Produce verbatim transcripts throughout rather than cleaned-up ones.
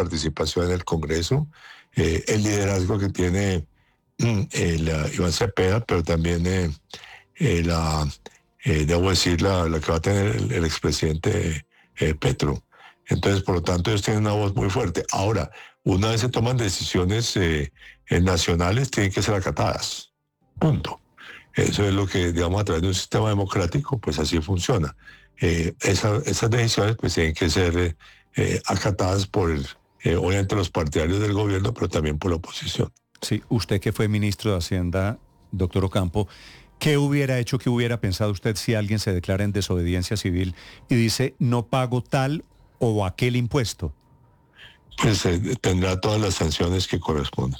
participación en el Congreso, eh, el liderazgo que tiene eh, la, Iván Cepeda, pero también eh, eh, la, eh, debo decir, la, la que va a tener el, el expresidente eh, Petro. Entonces, por lo tanto, ellos tienen una voz muy fuerte. Ahora, una vez se toman decisiones eh, eh, nacionales, tienen que ser acatadas. Punto. Eso es lo que, digamos, a través de un sistema democrático, pues así funciona. Eh, esa, esas decisiones pues tienen que ser eh, eh, acatadas por, el, eh, obviamente, los partidarios del gobierno, pero también por la oposición. Sí, usted que fue ministro de Hacienda, doctor Ocampo, ¿qué hubiera hecho, qué hubiera pensado usted si alguien se declara en desobediencia civil y dice no pago tal o aquel impuesto? Pues eh, tendrá todas las sanciones que corresponden.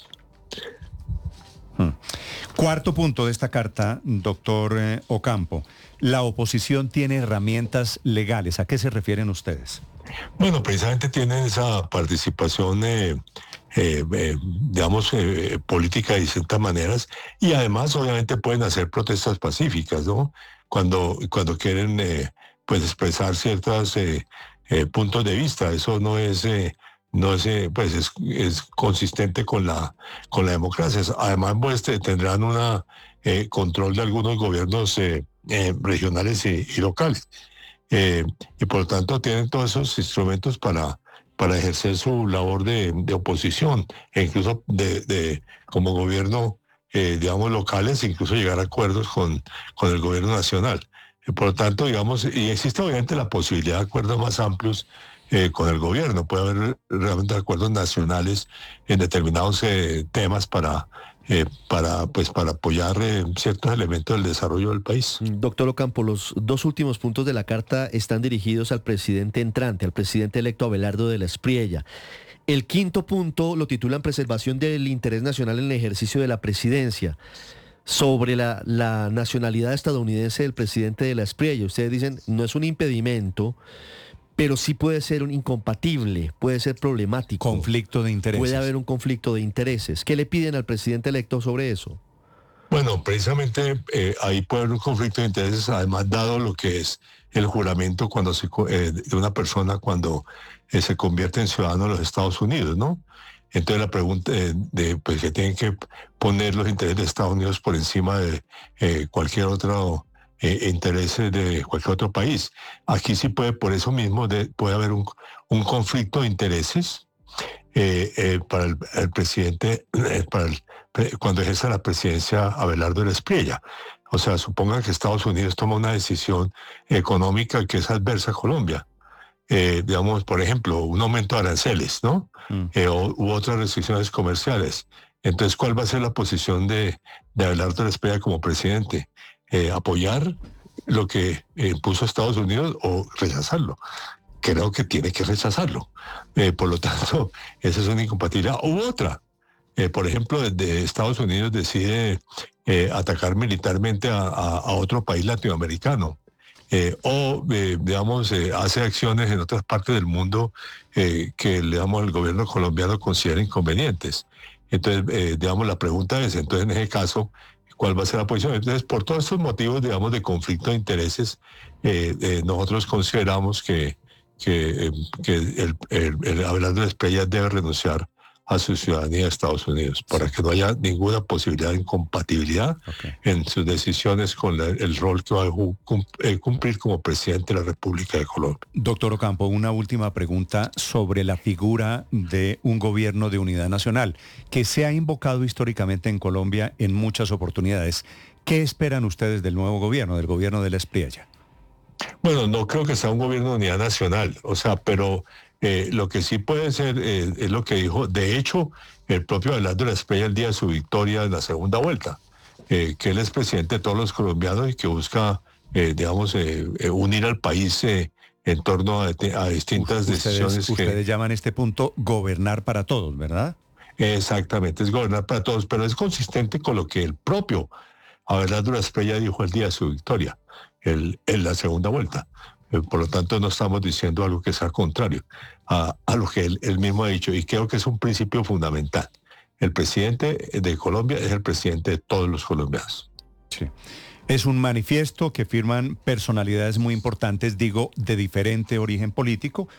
Hmm. Cuarto punto de esta carta, doctor eh, Ocampo. La oposición tiene herramientas legales. ¿A qué se refieren ustedes? Bueno, precisamente tienen esa participación, eh, eh, eh, digamos, eh, política de distintas maneras y además obviamente pueden hacer protestas pacíficas, ¿no? Cuando, cuando quieren, eh, pues, expresar ciertos eh, eh, puntos de vista. Eso no es... Eh, no es, eh, pues es, es consistente con la, con la democracia. Además, pues tendrán un eh, control de algunos gobiernos eh, eh, regionales y, y locales. Eh, y por lo tanto tienen todos esos instrumentos para, para ejercer su labor de, de oposición e incluso de, de como gobierno, eh, digamos, locales, incluso llegar a acuerdos con, con el gobierno nacional. Y por lo tanto, digamos, y existe obviamente la posibilidad de acuerdos más amplios eh, con el gobierno. Puede haber realmente acuerdos nacionales en determinados eh, temas para, eh, para, pues, para apoyar eh, ciertos elementos del desarrollo del país. Doctor Ocampo, los dos últimos puntos de la carta están dirigidos al presidente entrante, al presidente electo Abelardo de la Espriella. El quinto punto lo titulan Preservación del Interés Nacional en el ejercicio de la presidencia. Sobre la, la nacionalidad estadounidense del presidente de la Espriella, ustedes dicen, no es un impedimento, pero sí puede ser un incompatible, puede ser problemático. Conflicto de intereses. Puede haber un conflicto de intereses. ¿Qué le piden al presidente electo sobre eso? Bueno, precisamente eh, ahí puede haber un conflicto de intereses, además dado lo que es el juramento cuando se, eh, de una persona cuando eh, se convierte en ciudadano de los Estados Unidos, ¿no? Entonces la pregunta eh, de pues, que tienen que poner los intereses de Estados Unidos por encima de eh, cualquier otro eh, interés de cualquier otro país. Aquí sí puede, por eso mismo, de, puede haber un, un conflicto de intereses eh, eh, para el, el presidente, eh, para el, cuando ejerce la presidencia Abelardo de la Espriella. O sea, supongan que Estados Unidos toma una decisión económica que es adversa a Colombia. Eh, digamos, por ejemplo, un aumento de aranceles, ¿no? Mm. Eh, o, u otras restricciones comerciales. Entonces, ¿cuál va a ser la posición de, de Abelardo de la Espriella como presidente? Eh, ¿Apoyar lo que eh, puso Estados Unidos o rechazarlo? Creo que tiene que rechazarlo. Eh, por lo tanto, esa es una incompatibilidad. U otra, eh, por ejemplo, desde Estados Unidos decide eh, atacar militarmente a, a, a otro país latinoamericano. Eh, o, eh, digamos, eh, hace acciones en otras partes del mundo eh, que, digamos, el gobierno colombiano considera inconvenientes. Entonces, eh, digamos, la pregunta es, entonces, en ese caso, ¿cuál va a ser la posición? Entonces, por todos estos motivos, digamos, de conflicto de intereses, eh, eh, nosotros consideramos que, que, eh, que el, el, el Abelardo de la Espriella debe renunciar a su ciudadanía de Estados Unidos, para que no haya ninguna posibilidad de incompatibilidad okay. en sus decisiones con la, el rol que va a cumplir como presidente de la República de Colombia. Doctor Ocampo, una última pregunta sobre la figura de un gobierno de unidad nacional, que se ha invocado históricamente en Colombia en muchas oportunidades. ¿Qué esperan ustedes del nuevo gobierno, del gobierno de la Espriella? Bueno, no creo que sea un gobierno de unidad nacional, o sea, pero eh, lo que sí puede ser eh, es lo que dijo, de hecho, el propio Abelardo de la Espriella el día de su victoria en la segunda vuelta, eh, que él es presidente de todos los colombianos y que busca, eh, digamos, eh, eh, unir al país eh, en torno a, a distintas ustedes, decisiones. Ustedes que, llaman este punto gobernar para todos, ¿verdad? Exactamente, es gobernar para todos, pero es consistente con lo que el propio Abelardo de la Espriella dijo el día de su victoria. El, en la segunda vuelta. Por lo tanto, no estamos diciendo algo que sea contrario a, a lo que él, él mismo ha dicho, y creo que es un principio fundamental. El presidente de Colombia es el presidente de todos los colombianos. Sí. Es un manifiesto que firman personalidades muy importantes, digo, de diferente origen político,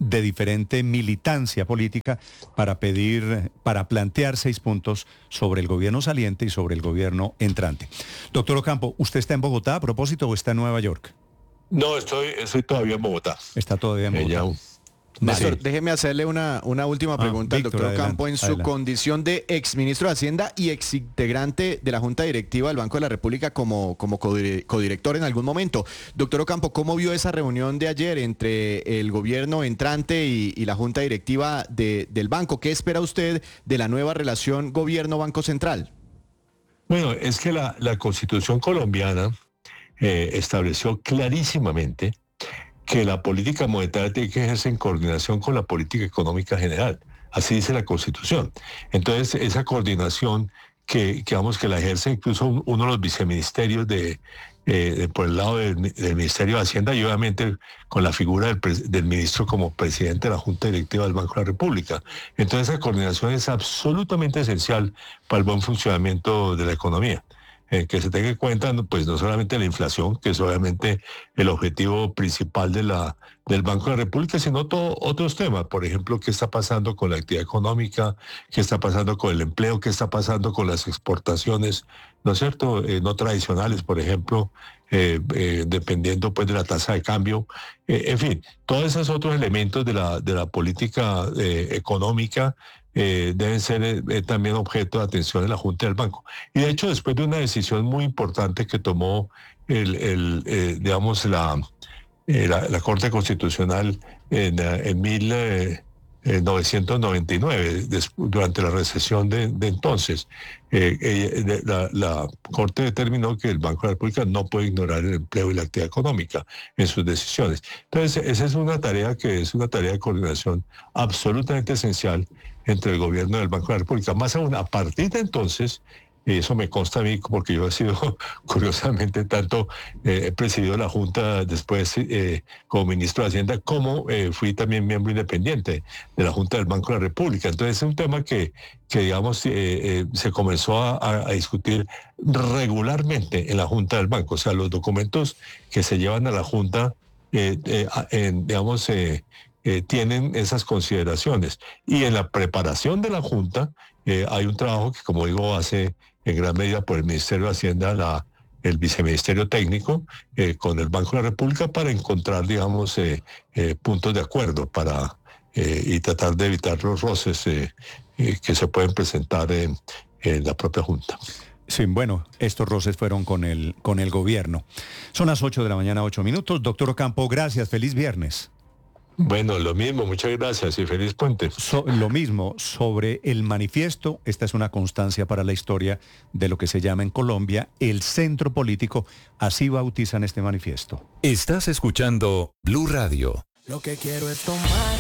de diferente militancia política para pedir, para plantear seis puntos sobre el gobierno saliente y sobre el gobierno entrante. Doctor Ocampo, ¿usted está en Bogotá a propósito o está en Nueva York? No, estoy, estoy todavía en Bogotá. Está todavía en Bogotá. Eh, Néstor, déjeme hacerle una, una última pregunta ah, al doctor Ocampo en su adelante. condición de exministro de Hacienda y exintegrante de la Junta Directiva del Banco de la República como, como codirector en algún momento. Doctor Ocampo, ¿cómo vio esa reunión de ayer entre el gobierno entrante y, y la Junta Directiva de, del banco? ¿Qué espera usted de la nueva relación gobierno-Banco Central? Bueno, es que la, la Constitución colombiana eh, estableció clarísimamente que la política monetaria tiene que ejercerse en coordinación con la política económica general. Así dice la Constitución. Entonces, esa coordinación que, que, vamos, que la ejerce incluso uno de los viceministerios de, eh, de, por el lado del, del Ministerio de Hacienda y obviamente con la figura del, del ministro como presidente de la Junta Directiva del Banco de la República. Entonces, esa coordinación es absolutamente esencial para el buen funcionamiento de la economía. Eh, que se tenga en cuenta pues no solamente la inflación, que es obviamente el objetivo principal de la, del Banco de la República, sino todos otros temas. Por ejemplo, qué está pasando con la actividad económica, qué está pasando con el empleo, qué está pasando con las exportaciones, ¿no es cierto? Eh, no tradicionales, por ejemplo, eh, eh, dependiendo pues de la tasa de cambio. Eh, en fin, todos esos otros elementos de la, de la política eh, económica Eh, deben ser eh, también objeto de atención de la Junta del Banco. Y de hecho, después de una decisión muy importante que tomó el, el eh, digamos, la, eh, la, la Corte Constitucional en, en mil novecientos noventa y nueve, durante la recesión de, de entonces, eh, eh, de, la, la Corte determinó que el Banco de la República no puede ignorar el empleo y la actividad económica en sus decisiones. Entonces, esa es una tarea que es una tarea de coordinación absolutamente esencial entre el gobierno y el Banco de la República. Más aún, a partir de entonces, y eso me consta a mí porque yo he sido, curiosamente, tanto eh, he presidido la Junta después eh, como ministro de Hacienda, como eh, fui también miembro independiente de la Junta del Banco de la República. Entonces es un tema que, que digamos, eh, eh, se comenzó a, a discutir regularmente en la Junta del Banco. O sea, los documentos que se llevan a la Junta, eh, eh, en, digamos, eh, Eh, tienen esas consideraciones. Y en la preparación de la Junta eh, hay un trabajo que, como digo, hace en gran medida por el Ministerio de Hacienda, la, el Viceministerio Técnico, eh, con el Banco de la República para encontrar, digamos, eh, eh, puntos de acuerdo para, eh, y tratar de evitar los roces eh, eh, que se pueden presentar en, en la propia Junta. Sí, bueno, estos roces fueron con el, con el gobierno. Son las ocho de la mañana, ocho minutos. Doctor Ocampo, gracias. Feliz viernes. Bueno, lo mismo, muchas gracias y feliz puente. So, lo mismo, sobre el manifiesto, esta es una constancia para la historia de lo que se llama en Colombia el centro político, así bautizan este manifiesto. Estás escuchando Blue Radio. Lo que quiero es tomar